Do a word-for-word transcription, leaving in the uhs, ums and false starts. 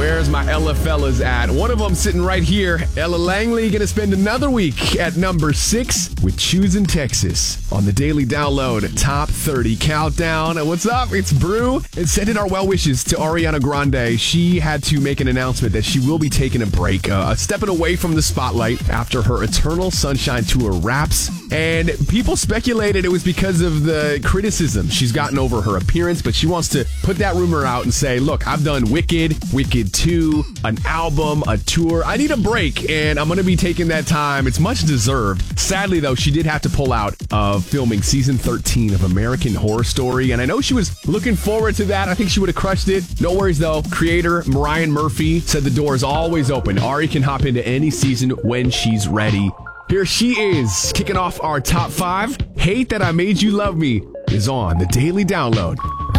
Where's my Ella fellas at? One of them sitting right here. Ella Langley going to spend another week at number six with Choosing Texas on the Daily Download Top thirty Countdown. And what's up? It's Brew. And sending our well wishes to Ariana Grande. She had to make an announcement that she will be taking a break, uh, stepping away from the spotlight after her Eternal Sunshine Tour wraps. And people speculated it was because of the criticism she's gotten over her appearance, but she wants to put that rumor out and say, look, I've done Wicked, Wicked two, an album, a tour. I need a break, and I'm going to be taking that time. It's much deserved. Sadly, though, she did have to pull out of filming season thirteen of American Horror Story, and I know she was looking forward to that. I think she would have crushed it. No worries, though. Creator Mariah Murphy said the door is always open. Ari can hop into any season when she's ready. Here she is, kicking off our top five. Hate That I Made You Love Me is on the Daily Download.